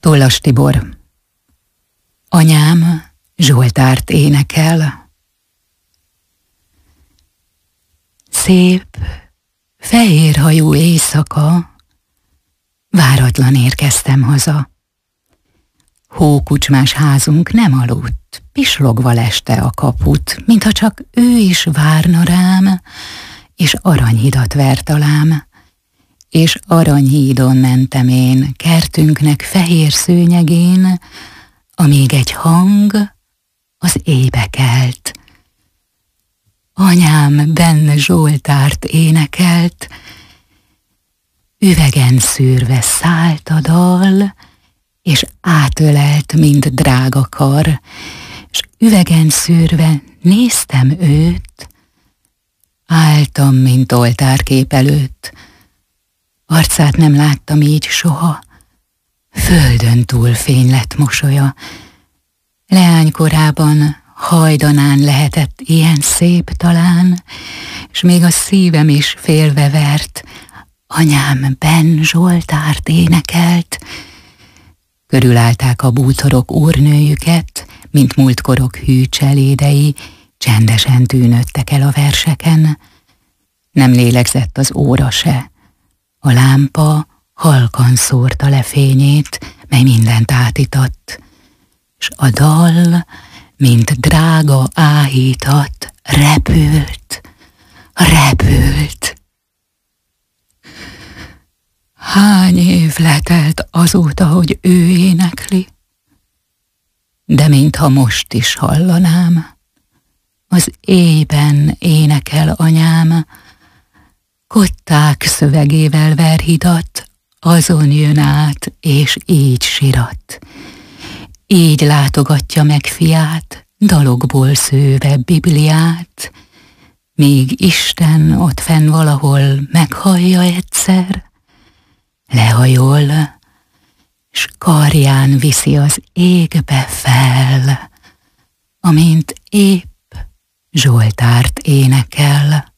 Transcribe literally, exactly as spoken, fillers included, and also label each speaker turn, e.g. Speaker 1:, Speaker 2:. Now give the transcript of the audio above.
Speaker 1: Tollas Tibor. Anyám Zsoltárt énekel. Szép, fehérhajú éjszaka, váratlan érkeztem haza. Hókucsmás házunk nem aludt, pislogva leste a kaput, mintha csak ő is várna rám, és aranyhidat vert alám. És aranyhídon mentem én, kertünknek fehér szőnyegén, amíg egy hang az éjbe kelt. Anyám benne Zsoltárt énekelt, üvegen szűrve szállt a dal, és átölelt, mint drága kar, s üvegen szűrve néztem őt, álltam, mint oltárkép előtt. Arcát nem láttam így soha, földön túl fény lett mosolya. Leánykorában hajdanán lehetett ilyen szép talán, s még a szívem is félve vert, anyám benn Zsoltárt énekelt. Körülállták a bútorok úrnőjüket, mint múltkorok hű cselédei, csendesen tűnődtek el a verseken. Nem lélegzett az óra se, a lámpa halkan szórta le fényét, mely mindent átított, s a dal, mint drága áhítat, repült, repült. Hány év letelt azóta, hogy ő énekli, de mintha most is hallanám, az éjben énekel anyám, kották szövegével ver hidat, azon jön át, és így sirat. Így látogatja meg fiát, dalokból szőve Bibliát, míg Isten ott fenn valahol meghallja egyszer, lehajol, s karján viszi az égbe fel, amint épp Zsoltárt énekel.